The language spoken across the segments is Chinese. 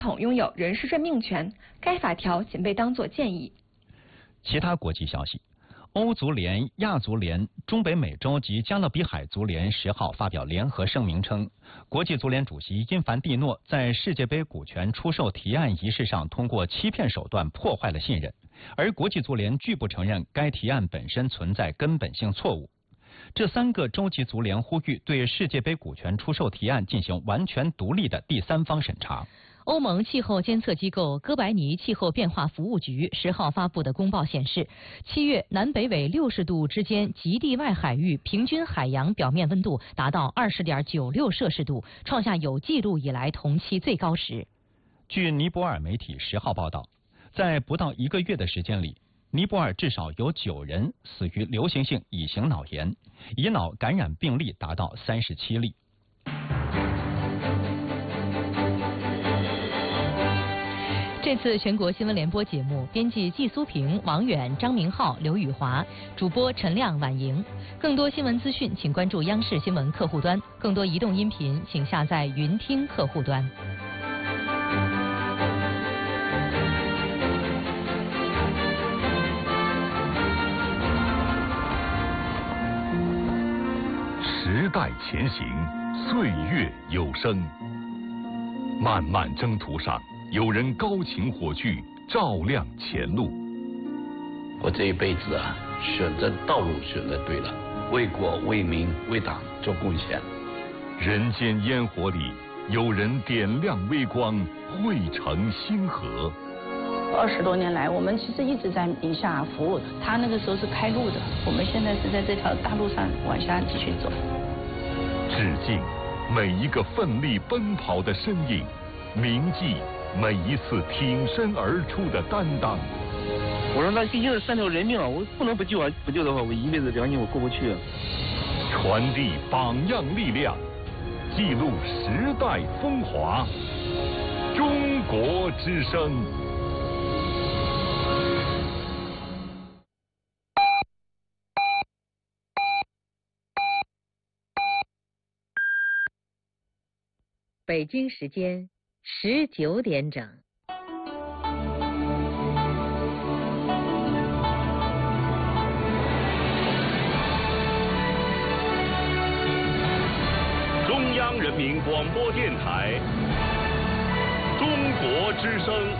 统拥有人事任命权，该法条仅被当作建议。 其他国际消息，欧足联、亚足联、中北美洲及加勒比海足联10号发表联合声明称，国际足联主席因凡蒂诺在世界杯股权出售提案仪式上通过欺骗手段破坏了信任，而国际足联拒不承认该提案本身存在根本性错误。这3个洲际足联呼吁对世界杯股权出售提案进行完全独立的第三方审查。 欧盟气候监测机构哥白尼气候变化服务局10号发布的公报显示，7月南北纬60度之间极地外海域平均海洋表面温度达到20.96摄氏度，创下有记录以来同期最高时。 据尼泊尔媒体10号报道，在不到1个月的时间里，尼泊尔至少有9人死于流行性乙型脑炎，乙脑感染病例达到37例。 这次全国新闻联播节目，编辑季苏平、王远、张明浩、刘宇华，主播陈亮、婉莹。更多新闻资讯，请关注央视新闻客户端；更多移动音频，请下载云听客户端。 时代前行，岁月有声。漫漫征途上，有人高擎火炬，照亮前路。 我这一辈子啊，选择道路选择对了，为国为民为党做贡献。 人间烟火里，有人点亮微光，汇成星河。 20多年来，我们其实一直在宁夏服务的。他那个时候是开路的，我们现在是在这条大路上往下继续走。 致敬每一个奋力奔跑的身影，铭记每一次挺身而出的担当。 我说那毕竟是3条人命啊，我不能不救啊！不救的话，我一辈子良心我过不去啊。 传递榜样力量，记录时代风华。中国之声。 北京时间19点整。 中央人民广播电台，中国之声。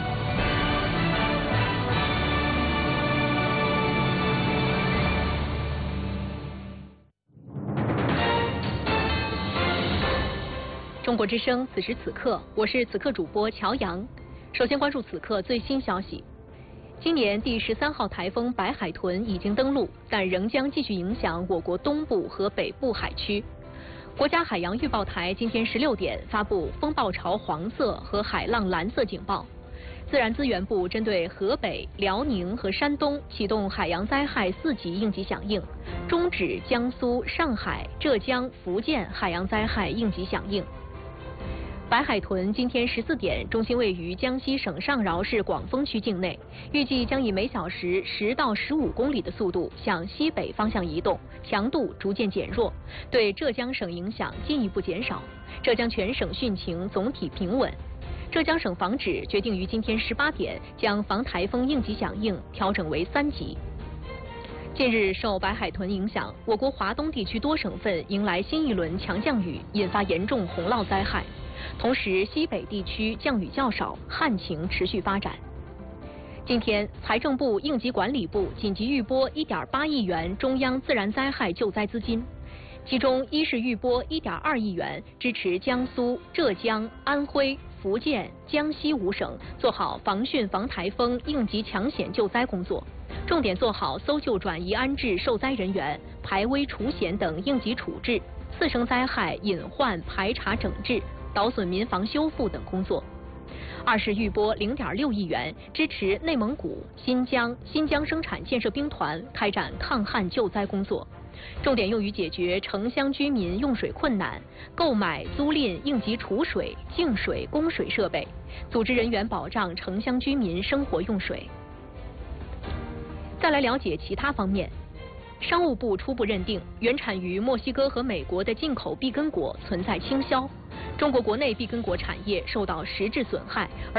中国之声，此时此刻，我是此刻主播乔阳。首先关注此刻最新消息。今年第13号台风白海豚已经登陆，但仍将继续影响我国东部和北部海区。国家海洋预报台今天16点发布风暴潮黄色和海浪蓝色警报。自然资源部针对河北、辽宁和山东启动海洋灾害4级应急响应，终止江苏、上海、浙江、福建海洋灾害应急响应。白海豚今天14点，中心位于江西省上饶市广丰区境内，预计将以每小时10到15公里的速度向西北方向移动，强度逐渐减弱，对浙江省影响进一步减少。浙江全省汛情总体平稳。浙江省防指决定于今天18点将防台风应急响应调整为3级。近日受白海豚影响，我国华东地区多省份迎来新一轮强降雨，引发严重洪涝灾害。同时，西北地区降雨较少，旱情持续发展。今天，财政部、应急管理部紧急预拨1.8亿元中央自然灾害救灾资金，其中一是预拨1.2亿元支持江苏、浙江、安徽、福建、江西5省做好防汛防台风应急抢险救灾工作，重点做好搜救转移安置受灾人员、排危除险等应急处置、次生灾害隐患排查整治、导损民房修复等工作。二是预拨0.6亿元支持内蒙古、新疆生产建设兵团开展抗旱救灾工作，重点用于解决城乡居民用水困难，购买租赁应急储水、净水供水设备，组织人员保障城乡居民生活用水。再来了解其他方面。商务部初步认定，原产于墨西哥和美国的进口碧根果存在倾销，中国国内碧根果产业受到实质损害。